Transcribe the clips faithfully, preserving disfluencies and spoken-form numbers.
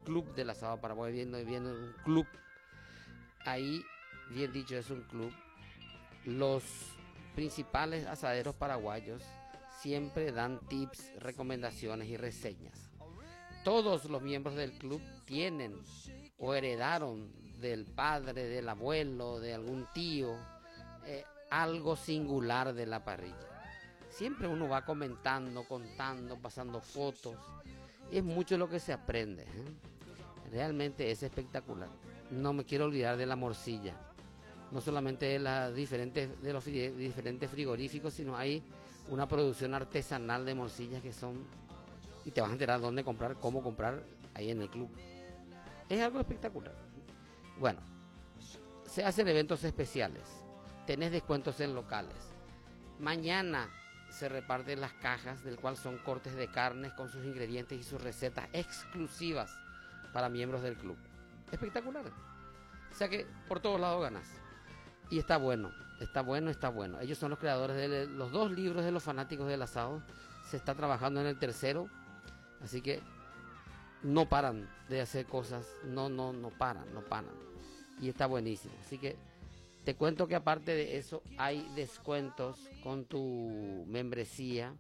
Club del Asado Paraguay, viene, viene un club. Ahí, bien dicho, es un club. Los principales asaderos paraguayos siempre dan tips, recomendaciones y reseñas. Todos los miembros del club tienen o heredaron del padre, del abuelo, de algún tío, eh, algo singular de la parrilla. Siempre uno va comentando, contando, pasando fotos. Es mucho lo que se aprende, ¿eh? Realmente es espectacular. No me quiero olvidar de la morcilla. No solamente de, las diferentes, de los diferentes frigoríficos, sino hay una producción artesanal de morcillas que son... Y te vas a enterar dónde comprar, cómo comprar ahí en el club. Es algo espectacular. Bueno, se hacen eventos especiales. Tenés descuentos en locales. Mañana se reparten las cajas, del cual son cortes de carnes con sus ingredientes y sus recetas exclusivas para miembros del club. Espectacular. O sea que por todos lados ganas. Y está bueno, está bueno, está bueno. Ellos son los creadores de los dos libros de los fanáticos del asado. Se está trabajando en el tercero. Así que no paran de hacer cosas. No, no, no paran, no paran. Y está buenísimo. Así que te cuento que aparte de eso hay descuentos con tu membresía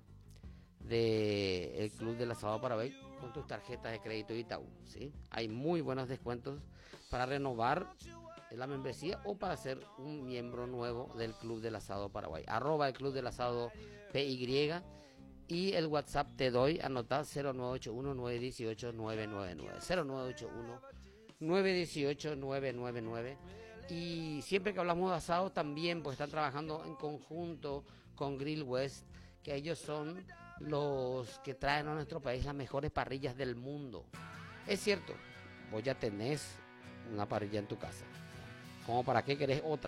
del Club del Asado Paraguay con tus tarjetas de crédito Itaú, ¿sí? Hay muy buenos descuentos para renovar la membresía o para ser un miembro nuevo del Club del Asado Paraguay. Arroba el Club del Asado P Y y el WhatsApp te doy, anotad cero nueve ocho uno nueve uno ocho nueve nueve nueve, cero nueve ocho uno nueve uno ocho nueve nueve nueve. Y siempre que hablamos de asado también pues están trabajando en conjunto con Grill West, que ellos son los que traen a nuestro país las mejores parrillas del mundo. Es cierto, vos ya tenés una parrilla en tu casa, ¿como para qué querés otra?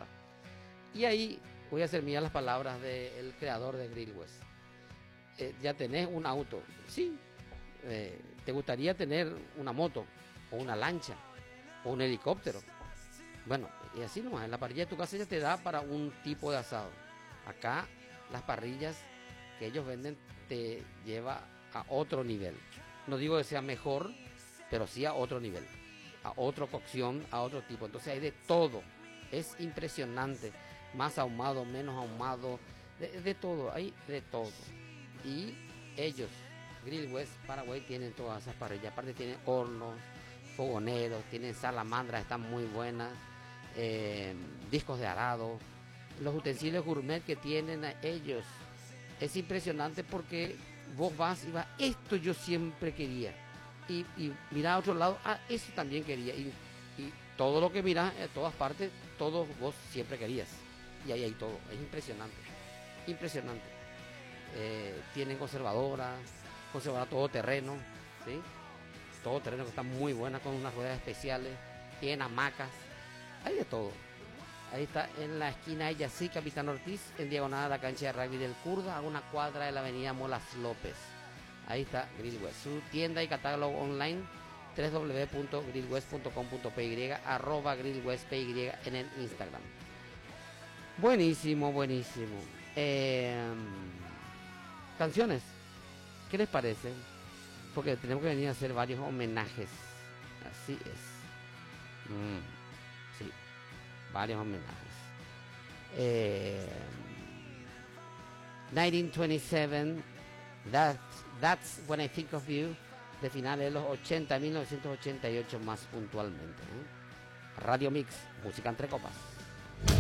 Y ahí voy a hacer mías las palabras del creador de Grill West. Eh, ya tenés un auto, sí, eh, te gustaría tener una moto o una lancha o un helicóptero. Bueno, y así nomás, en la parrilla de tu casa ya te da para un tipo de asado. Acá las parrillas que ellos venden te lleva a otro nivel. No digo que sea mejor, pero sí a otro nivel, a otra cocción, a otro tipo. Entonces hay de todo, es impresionante, más ahumado, menos ahumado, de, de todo, hay de todo. Y ellos, Grill West Paraguay, tienen todas esas parrillas. Aparte tienen hornos, fogoneros, tienen salamandras, están muy buenas. Eh, discos de arado, los utensilios gourmet que tienen a ellos, es impresionante porque vos vas y vas, esto yo siempre quería, y, y mirás a otro lado, ah, eso también quería, y, y todo lo que mirás en todas partes, todo vos siempre querías, y ahí hay todo, es impresionante, impresionante. Eh, tienen conservadoras, conservadora todo terreno, ¿sí? Todo terreno que está muy buena con unas ruedas especiales, tienen hamacas. Hay de todo. Ahí está en la esquina de Yací, Capitán Ortiz, en diagonal a la cancha de rugby del Curda, a una cuadra de la avenida Molas López. Ahí está Grill West. Su tienda y catálogo online, doble u doble u doble u punto grill west punto com punto p y, arroba Grill West P Y en el Instagram. Buenísimo, buenísimo. Eh, canciones, ¿qué les parece? Porque tenemos que venir a hacer varios homenajes. Así es. Mm. Sí, varios homenajes. Eh, nineteen twenty-seven, that's, that's When I Think of You, de finales de los ochenta, mil novecientos ochenta y ocho más puntualmente, ¿eh? Radio Mix, música entre copas.